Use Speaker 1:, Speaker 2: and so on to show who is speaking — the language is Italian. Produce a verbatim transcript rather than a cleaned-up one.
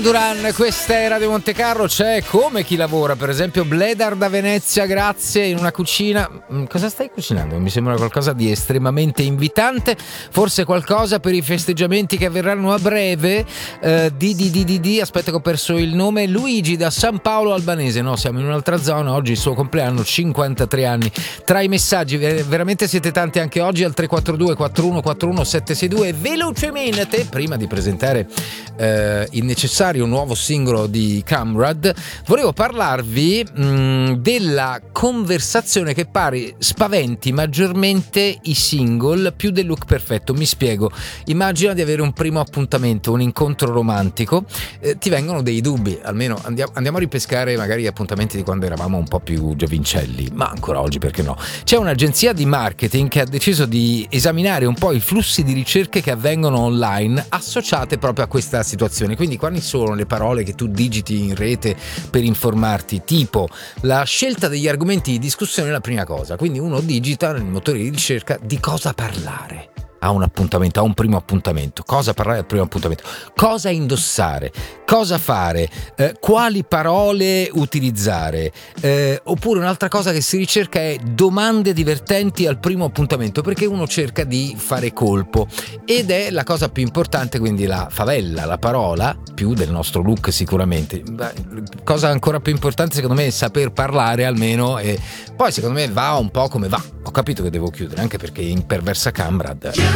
Speaker 1: Duran, questa è Radio Monte Carlo. C'è come chi lavora, per esempio Bledar da Venezia, grazie, in una cucina. Cosa stai cucinando? Mi sembra qualcosa di estremamente invitante, forse qualcosa per i festeggiamenti che avverranno a breve. eh, di, di, di, di, di, aspetta che ho perso il nome. Luigi da San Paolo Albanese, no, siamo in un'altra zona, oggi il suo compleanno, cinquantatré anni. Tra i messaggi, veramente siete tanti anche oggi, al tre quattro due quattro uno quattro uno sette sei due. Velocemente, prima di presentare eh, il necessario un nuovo singolo di Camrad, volevo parlarvi mh, della conversazione che pare spaventi maggiormente i single più del look perfetto. Mi spiego: immagina di avere un primo appuntamento, un incontro romantico, eh, ti vengono dei dubbi, almeno andiamo, andiamo a ripescare magari gli appuntamenti di quando eravamo un po' più giovincelli, ma ancora oggi perché no. C'è un'agenzia di marketing che ha deciso di esaminare un po' i flussi di ricerche che avvengono online associate proprio a questa situazione. Quindi quali sono le parole che tu digiti in rete per informarti, tipo la scelta degli argomenti di discussione è la prima cosa, quindi uno digita nel motore di ricerca di cosa parlare a un appuntamento, a un primo appuntamento, cosa parlare al primo appuntamento, cosa indossare, cosa fare, eh, quali parole utilizzare, eh, oppure un'altra cosa che si ricerca è domande divertenti al primo appuntamento, perché uno cerca di fare colpo ed è la cosa più importante, quindi la favella, la parola, più del nostro look sicuramente. Beh, cosa ancora più importante secondo me è saper parlare almeno, e poi secondo me va un po' come va. Ho capito che devo chiudere, anche perché in Perversa Camrad